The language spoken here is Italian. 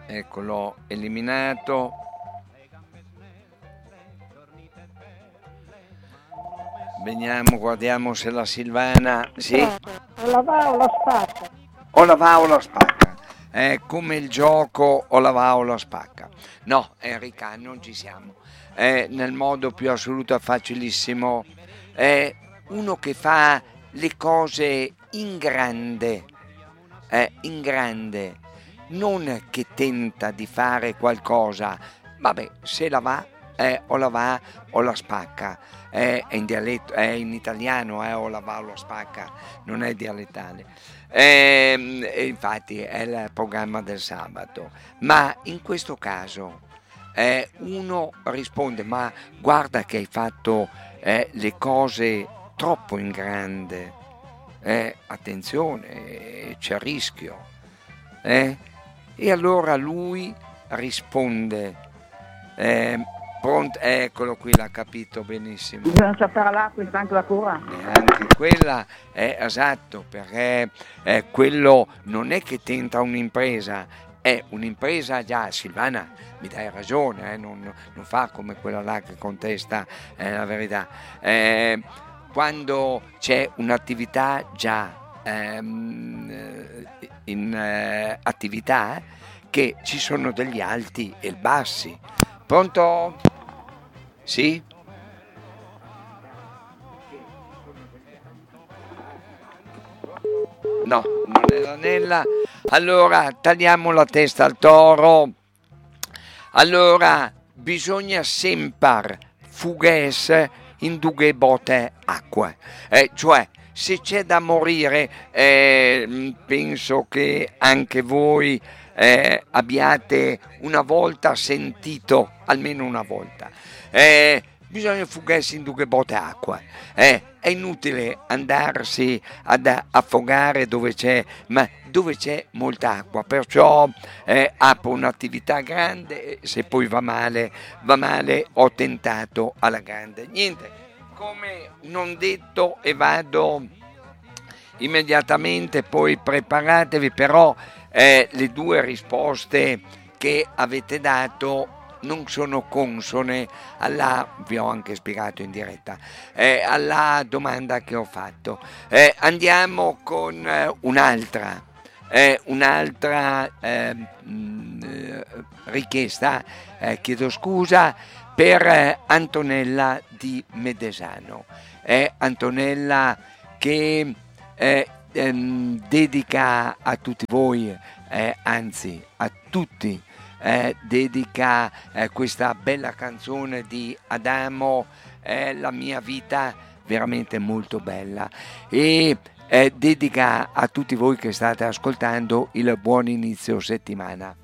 Eccolo eliminato. Veniamo, guardiamo se la Silvana. Sì. O la va o la spacca. O la va o la spacca. È come il gioco o la va o la spacca. No, Enrica, non ci siamo. È nel modo più assoluto, facilissimo. È uno che fa le cose in grande, non che tenta di fare qualcosa. Vabbè, se la va, o la va o la spacca. È in dialetto, è in italiano, o la va o la spacca, non è dialettale. E infatti è il programma del sabato. Ma in questo caso uno risponde: ma guarda che hai fatto le cose troppo in grande, attenzione, c'è rischio. E allora lui risponde, pronto, eccolo qui, l'ha capito benissimo. Bisogna sapere l'acqua e anche la cura. E anche quella è esatto, perché quello non è che tenta un'impresa, è un'impresa già. Silvana, mi dai ragione, non fa come quella là che contesta la verità. Quando c'è un'attività già in attività, che ci sono degli alti e bassi. Pronto? Sì? No, non è l'anella. Allora tagliamo la testa al toro. Allora bisogna sempre fughes in due botte acqua, cioè se c'è da morire, penso che anche voi abbiate una volta sentito, almeno una volta, bisogna fughersi in due botte acqua. È inutile andarsi ad affogare dove c'è molta acqua, perciò apro un'attività grande, se poi va male, ho tentato alla grande. Niente, come non detto, e vado immediatamente, poi preparatevi, però le due risposte che avete dato non sono consone vi ho anche spiegato in diretta, alla domanda che ho fatto. Andiamo con un'altra richiesta, chiedo scusa, per Antonella di Medesano. Antonella che dedica a tutti voi, anzi a tutti, dedica questa bella canzone di Adamo, La mia vita, veramente molto bella, e dedica a tutti voi che state ascoltando il buon inizio settimana.